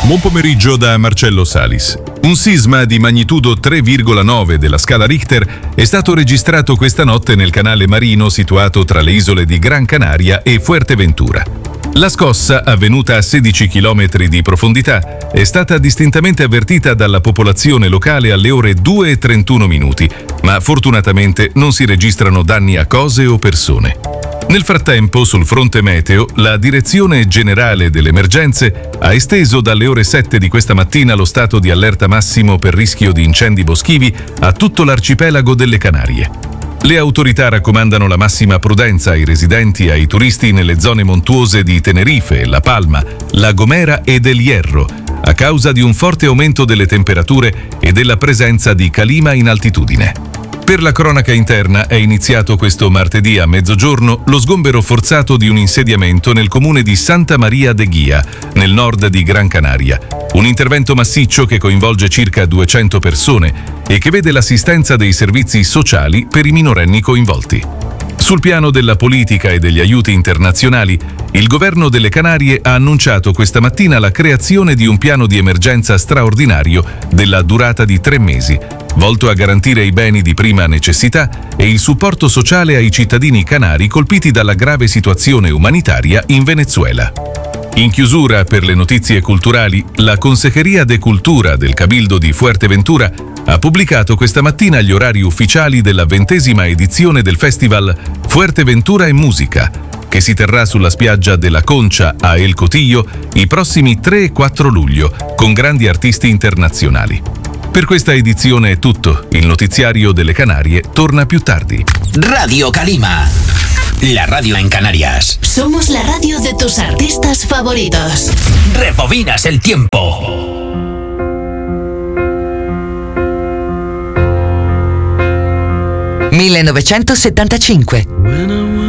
Buon pomeriggio da Marcello Salis. Un sisma di magnitudo 3,9 della scala Richter è stato registrato questa notte nel canale marino situato tra le isole di Gran Canaria e Fuerteventura. La scossa, avvenuta a 16 km di profondità, è stata distintamente avvertita dalla popolazione locale alle ore 2:31 minuti, ma fortunatamente non si registrano danni a cose o persone. Nel frattempo, sul fronte meteo, la Direzione Generale delle Emergenze ha esteso dalle ore 7 di questa mattina lo stato di allerta massimo per rischio di incendi boschivi a tutto l'arcipelago delle Canarie. Le autorità raccomandano la massima prudenza ai residenti e ai turisti nelle zone montuose di Tenerife, La Palma, La Gomera e del Hierro, a causa di un forte aumento delle temperature e della presenza di calima in altitudine. Per la cronaca interna è iniziato questo martedì a mezzogiorno lo sgombero forzato di un insediamento nel comune di Santa Maria de Guia, nel nord di Gran Canaria. Un intervento massiccio che coinvolge circa 200 persone e che vede l'assistenza dei servizi sociali per i minorenni coinvolti. Sul piano della politica e degli aiuti internazionali, il governo delle Canarie ha annunciato questa mattina la creazione di un piano di emergenza straordinario della durata di 3 mesi, volto a garantire i beni di prima necessità e il supporto sociale ai cittadini canari colpiti dalla grave situazione umanitaria in Venezuela. In chiusura, per le notizie culturali, la Consejería de Cultura del Cabildo di Fuerteventura ha pubblicato questa mattina gli orari ufficiali della 20ª edizione del festival Fuerteventura e Musica, che si terrà sulla spiaggia della Concha a El Cotillo i prossimi 3 e 4 luglio, con grandi artisti internazionali. Per questa edizione è tutto. Il notiziario delle Canarie torna più tardi. Radio Calima, la radio en Canarias. Somos la radio de tus artistas favoritos. Rebobinas el tiempo. ...1975